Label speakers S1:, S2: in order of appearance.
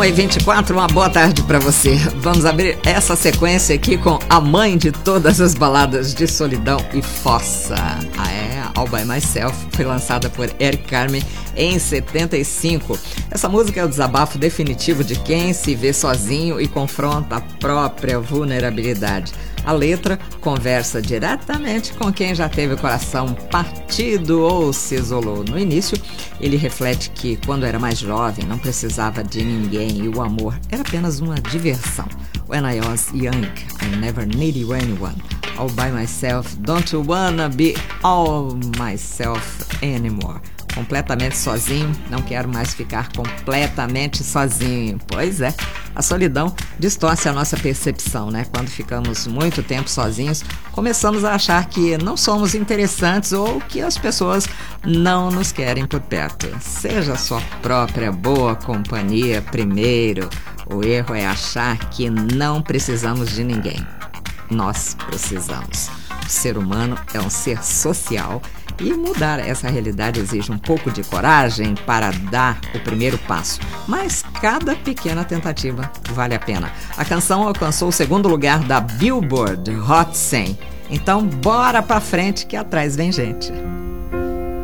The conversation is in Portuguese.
S1: 1h24, uma boa tarde para você. Vamos abrir essa sequência aqui com a mãe de todas as baladas de solidão e fossa. All By Myself, foi lançada por Eric Carmen em 75. Essa música é o desabafo definitivo de quem se vê sozinho e confronta a própria vulnerabilidade. A letra conversa diretamente com quem já teve o coração partido ou se isolou. No início, ele reflete que quando era mais jovem não precisava de ninguém e o amor era apenas uma diversão. When I was young, I never needed anyone. All by myself, don't wanna be all myself anymore. Completamente sozinho, não quero mais ficar completamente sozinho. Pois é, a solidão distorce a nossa percepção, né? Quando ficamos muito tempo sozinhos, começamos a achar que não somos interessantes ou que as pessoas não nos querem por perto. Seja a sua própria boa companhia primeiro. O erro é achar que não precisamos de ninguém. Nós precisamos. O ser humano é um ser social e mudar essa realidade exige um pouco de coragem para dar o primeiro passo. Mas cada pequena tentativa vale a pena. A canção alcançou o segundo lugar da Billboard Hot 100. Então bora pra frente que atrás vem gente.